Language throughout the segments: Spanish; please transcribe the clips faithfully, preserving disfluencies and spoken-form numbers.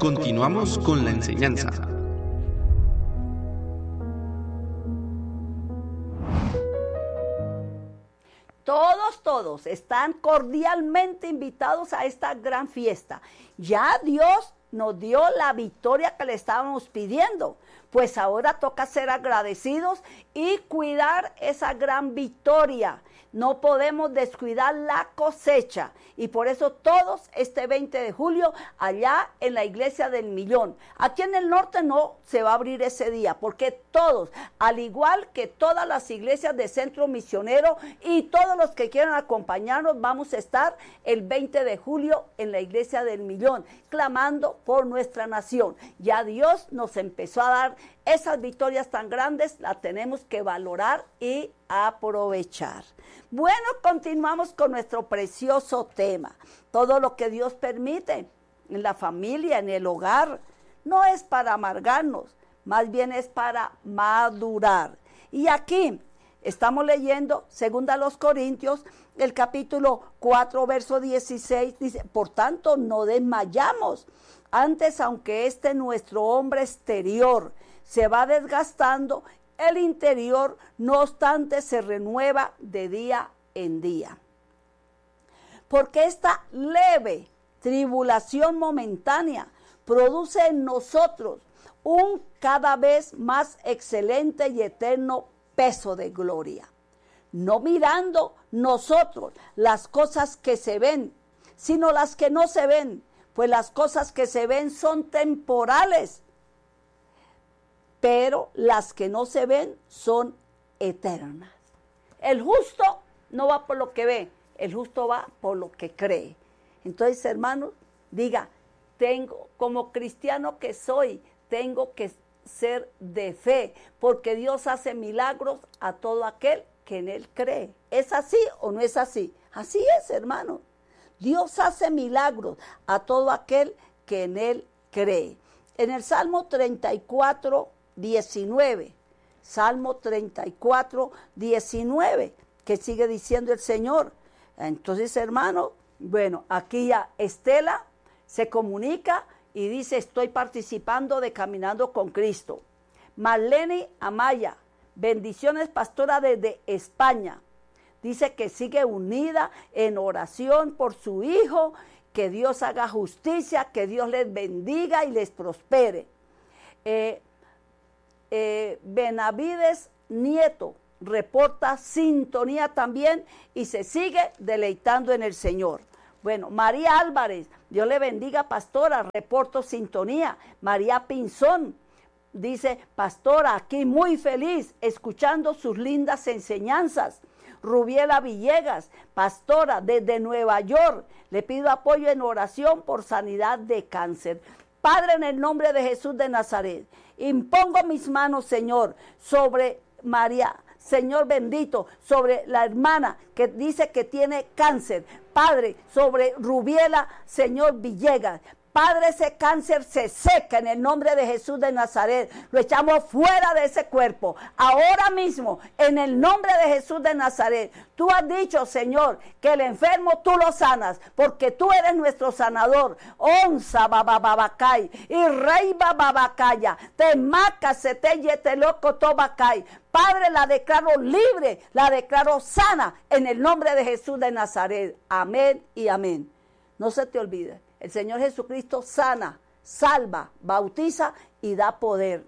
Continuamos con la enseñanza. Todos, todos están cordialmente invitados a esta gran fiesta. Ya Dios nos dio la victoria que le estábamos pidiendo. Pues ahora toca ser agradecidos y cuidar esa gran victoria. No podemos descuidar la cosecha. Y por eso todos este veinte de julio allá en la iglesia del Millón. Aquí en el norte no se va a abrir ese día, porque todos, al igual que todas las iglesias de Centro Misionero y todos los que quieran acompañarnos, vamos a estar el veinte de julio en la iglesia del Millón, clamando por nuestra nación. Ya Dios nos empezó a dar esas victorias tan grandes, las tenemos que valorar y aprovechar. Bueno, continuamos con nuestro precioso tema. Todo lo que Dios permite en la familia, en el hogar, no es para amargarnos, más bien es para madurar. Y aquí estamos leyendo, segunda a los Corintios, el capítulo cuatro, verso dieciséis, dice, por tanto no desmayamos. Antes, aunque este nuestro hombre exterior se va desgastando, el interior, no obstante, se renueva de día en día. Porque esta leve tribulación momentánea produce en nosotros un cada vez más excelente y eterno peso de gloria. No mirando nosotros las cosas que se ven, sino las que no se ven, pues las cosas que se ven son temporales, pero las que no se ven son eternas. El justo no va por lo que ve, el justo va por lo que cree. Entonces, hermanos, diga, tengo, como cristiano que soy, tengo que ser de fe, porque Dios hace milagros a todo aquel que en Él cree. ¿Es así o no es así? Así es, hermano. Dios hace milagros a todo aquel que en Él cree. En el Salmo treinta y cuatro, diecinueve, Salmo treinta y cuatro, diecinueve, que sigue diciendo el Señor. Entonces, hermano, bueno, aquí ya Estela se comunica y dice, estoy participando de Caminando con Cristo. Marlene Amaya, bendiciones, pastora desde España. Dice que sigue unida en oración por su hijo, que Dios haga justicia, que Dios les bendiga y les prospere. Eh, eh, Benavides Nieto reporta sintonía también y se sigue deleitando en el Señor. Bueno, María Álvarez, Dios le bendiga, pastora, reporto sintonía. María Pinzón dice, pastora, aquí muy feliz, escuchando sus lindas enseñanzas. Rubiela Villegas, pastora desde Nueva York, le pido apoyo en oración por sanidad de cáncer. Padre, en el nombre de Jesús de Nazaret, impongo mis manos, Señor, sobre María, Señor bendito, sobre la hermana que dice que tiene cáncer. Padre, sobre Rubiela, Señor Villegas. Padre, ese cáncer se seca en el nombre de Jesús de Nazaret. Lo echamos fuera de ese cuerpo. Ahora mismo, en el nombre de Jesús de Nazaret. Tú has dicho, Señor, que el enfermo tú lo sanas, porque tú eres nuestro sanador. Onza babababacay y rey bababacaya. Te maca se te yete loco tobacay. Padre, la declaro libre, la declaro sana en el nombre de Jesús de Nazaret. Amén y amén. No se te olvide. El Señor Jesucristo sana, salva, bautiza y da poder.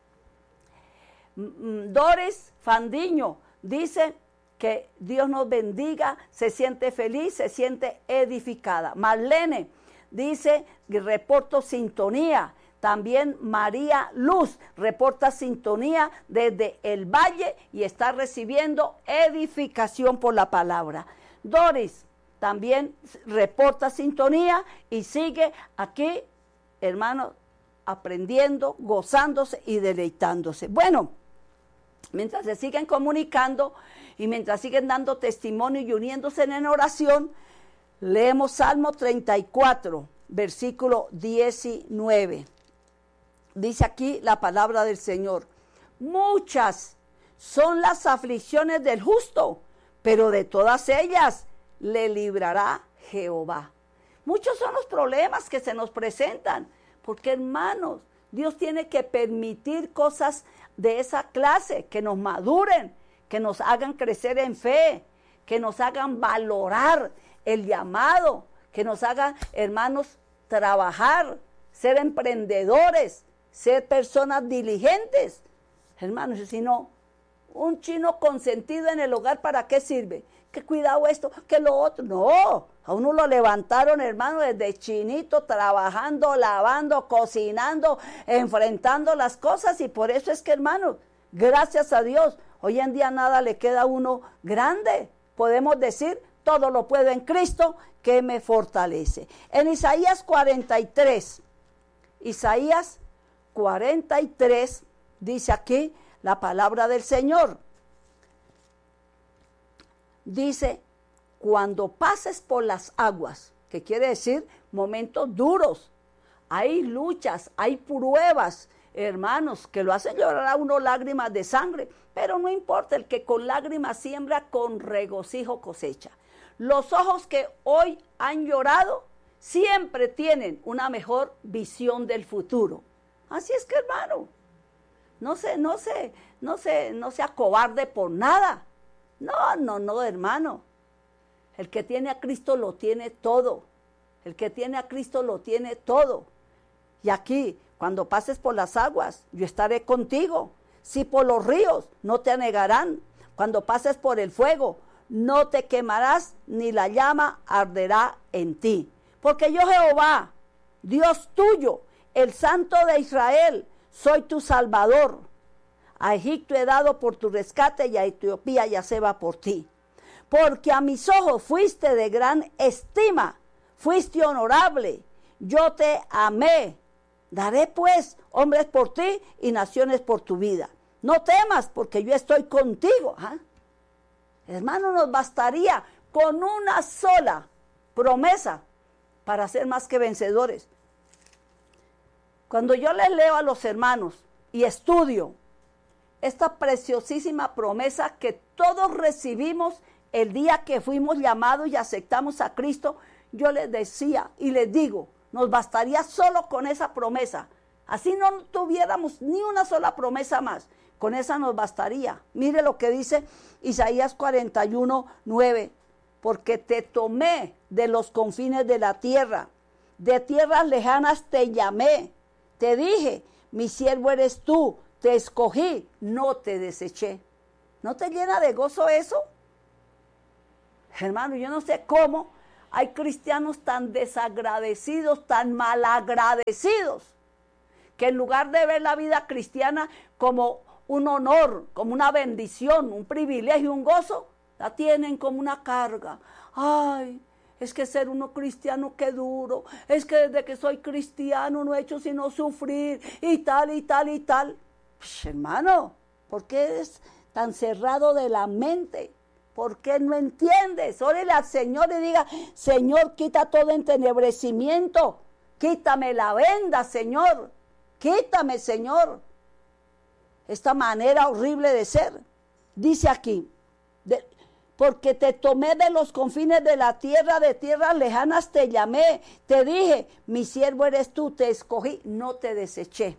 Doris Fandiño dice que Dios nos bendiga, se siente feliz, se siente edificada. Marlene dice, reporto sintonía. También María Luz reporta sintonía desde el Valle y está recibiendo edificación por la palabra. Doris también reporta sintonía y sigue aquí, hermano, aprendiendo, gozándose y deleitándose. Bueno, mientras se siguen comunicando y mientras siguen dando testimonio y uniéndose en oración, leemos Salmo treinta y cuatro, versículo diecinueve. Dice aquí la palabra del Señor. Muchas son las aflicciones del justo, pero de todas ellas le librará Jehová. Muchos son los problemas que se nos presentan. Porque, hermanos, Dios tiene que permitir cosas de esa clase, que nos maduren, que nos hagan crecer en fe, que nos hagan valorar el llamado, que nos hagan, hermanos, trabajar, ser emprendedores, ser personas diligentes. Hermanos, si no, un chino consentido en el hogar, ¿para qué sirve? Que cuidado esto, que lo otro. No, a uno lo levantaron, hermano, desde chinito, trabajando, lavando, cocinando, enfrentando las cosas. Y por eso es que, hermanos, gracias a Dios, hoy en día nada le queda a uno grande. Podemos decir, todo lo puedo en Cristo que me fortalece. En Isaías cuarenta y tres, Isaías cuarenta y tres, dice aquí la palabra del Señor. Dice, cuando pases por las aguas, que quiere decir momentos duros, hay luchas, hay pruebas, hermanos, que lo hacen llorar a uno lágrimas de sangre, pero no importa, el que con lágrimas siembra, con regocijo cosecha. Los ojos que hoy han llorado siempre tienen una mejor visión del futuro. Así es que, hermano, no se, no se, no se, no se acobarde por nada. No, no, no, hermano. El que tiene a Cristo lo tiene todo. El que tiene a Cristo lo tiene todo. Y aquí, cuando pases por las aguas, yo estaré contigo. Si por los ríos, no te anegarán. Cuando pases por el fuego, no te quemarás, ni la llama arderá en ti. Porque yo, Jehová, Dios tuyo, el Santo de Israel, soy tu Salvador. A Egipto he dado por tu rescate, y a Etiopía y a Seba por ti. Porque a mis ojos fuiste de gran estima, fuiste honorable, yo te amé. Daré pues hombres por ti y naciones por tu vida. No temas, porque yo estoy contigo. ¿Ah? Hermano, nos bastaría con una sola promesa para ser más que vencedores. Cuando yo les leo a los hermanos y estudio esta preciosísima promesa que todos recibimos el día que fuimos llamados y aceptamos a Cristo, yo les decía y les digo, nos bastaría solo con esa promesa. Así no tuviéramos ni una sola promesa más. Con esa nos bastaría. Mire lo que dice Isaías cuarenta y uno, nueve. Porque te tomé de los confines de la tierra, de tierras lejanas te llamé. Te dije, mi siervo eres tú, te escogí, no te deseché. ¿No te llena de gozo eso? Hermano, yo no sé cómo hay cristianos tan desagradecidos, tan malagradecidos, que en lugar de ver la vida cristiana como un honor, como una bendición, un privilegio, un gozo, la tienen como una carga. Ay, es que ser uno cristiano, qué duro. Es que desde que soy cristiano no he hecho sino sufrir y tal y tal y tal. Pues, hermano, ¿por qué eres tan cerrado de la mente? ¿Por qué no entiendes? Órale al Señor y diga, Señor, quita todo entenebrecimiento. Quítame la venda, Señor. Quítame, Señor, esta manera horrible de ser. Dice aquí, de, porque te tomé de los confines de la tierra, de tierras lejanas te llamé, te dije, mi siervo eres tú, te escogí, no te deseché.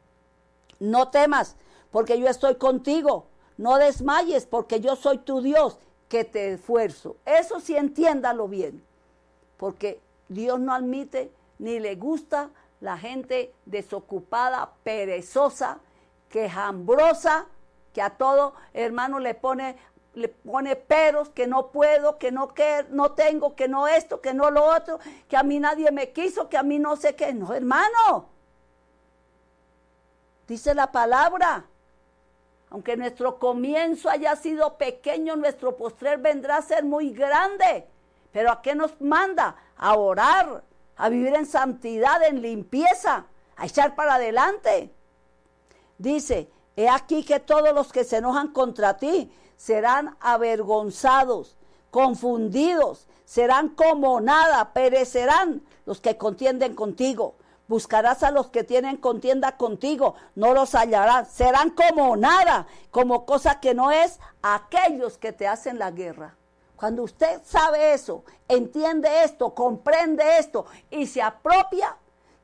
No temas, porque yo estoy contigo. No desmayes, porque yo soy tu Dios, que te esfuerzo. Eso sí, entiéndalo bien, porque Dios no admite ni le gusta la gente desocupada, perezosa, quejambrosa, que a todo hermano le pone, le pone peros, que no puedo, que no, que no tengo, que no esto, que no lo otro, que a mí nadie me quiso, que a mí no sé qué. No, hermano, dice la palabra, aunque nuestro comienzo haya sido pequeño, nuestro postrer vendrá a ser muy grande. Pero ¿a qué nos manda? A orar, a vivir en santidad, en limpieza, a echar para adelante. Dice, he aquí que todos los que se enojan contra ti serán avergonzados, confundidos, serán como nada, perecerán los que contienden contigo. Buscarás a los que tienen contienda contigo, no los hallarás, serán como nada, como cosa que no es, aquellos que te hacen la guerra. Cuando usted sabe eso, entiende esto, comprende esto y se apropia,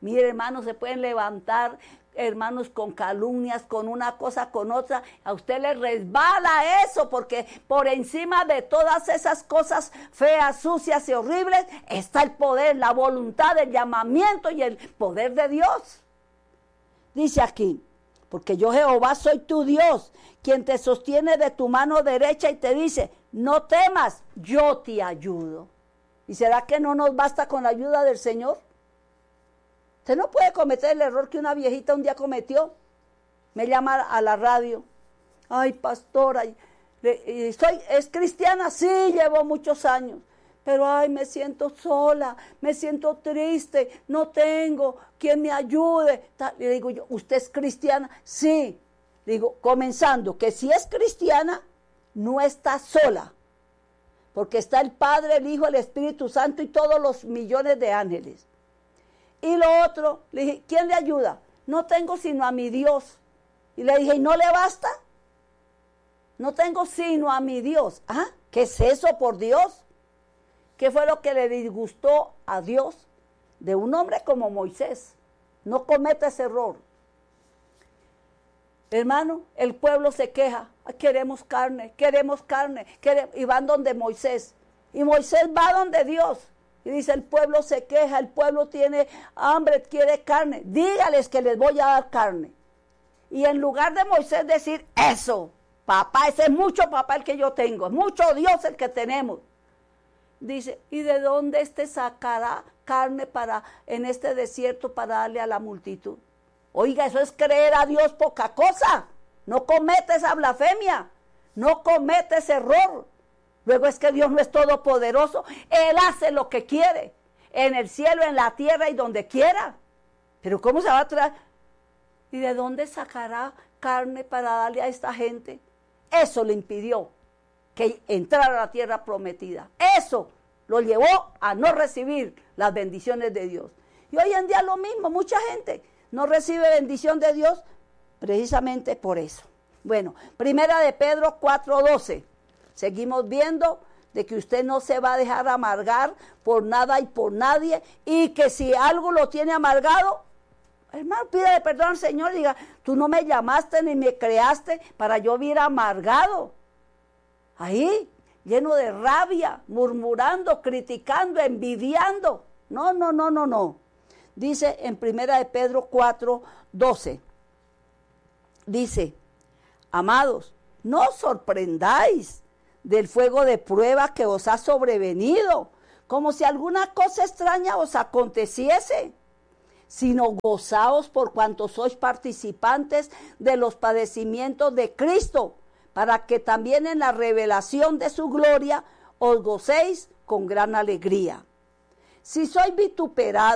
Mire, hermanos, se pueden levantar, hermanos, con calumnias, con una cosa, con otra. A usted le resbala eso, porque por encima de todas esas cosas feas, sucias y horribles, está el poder, la voluntad, el llamamiento y el poder de Dios. Dice aquí, porque yo Jehová soy tu Dios, quien te sostiene de tu mano derecha y te dice, no temas, yo te ayudo. ¿Y será que no nos basta con la ayuda del Señor? Usted no puede cometer el error que una viejita un día cometió. Me llama a la radio. Ay, pastora, ¿soy, ¿es cristiana? Sí, llevo muchos años. Pero, ay, me siento sola, me siento triste, no tengo quien me ayude. Le digo yo, ¿usted es cristiana? Sí. Le digo, comenzando, que si es cristiana, no está sola. Porque está el Padre, el Hijo, el Espíritu Santo y todos los millones de ángeles. Y lo otro, le dije, ¿quién le ayuda? No tengo sino a mi Dios. Y le dije, ¿y no le basta? No tengo sino a mi Dios. ¿Ah? ¿Qué es eso, por Dios? ¿Qué fue lo que le disgustó a Dios de un hombre como Moisés? No cometa ese error. Hermano, el pueblo se queja. Queremos carne, queremos carne. Queremos, y van donde Moisés. Y Moisés va donde Dios. Y dice, el pueblo se queja, el pueblo tiene hambre, quiere carne. Dígales que les voy a dar carne. Y en lugar de Moisés decir, eso, papá, ese es mucho papá el que yo tengo, es mucho Dios el que tenemos. Dice, ¿y de dónde este sacará carne para en este desierto para darle a la multitud? Oiga, eso es creer a Dios poca cosa. No comete esa blasfemia, no comete ese error. Luego es que Dios no es todopoderoso. Él hace lo que quiere, en el cielo, en la tierra y donde quiera. Pero ¿cómo se va a traer? ¿Y de dónde sacará carne para darle a esta gente? Eso le impidió que entrara a la tierra prometida. Eso lo llevó a no recibir las bendiciones de Dios. Y hoy en día lo mismo, mucha gente no recibe bendición de Dios precisamente por eso. Bueno, primera de Pedro cuatro doce. Seguimos viendo de que usted no se va a dejar amargar por nada y por nadie, y que si algo lo tiene amargado, hermano, pídale perdón al Señor, diga, tú no me llamaste ni me creaste para yo vivir amargado. Ahí, lleno de rabia, murmurando, criticando, envidiando. No, no, no, no, no. Dice en primera de Pedro cuatro doce. Dice, amados, no os sorprendáis del fuego de prueba que os ha sobrevenido, como si alguna cosa extraña os aconteciese, sino gozaos por cuanto sois participantes de los padecimientos de Cristo, para que también en la revelación de su gloria os gocéis con gran alegría. Si sois vituperados,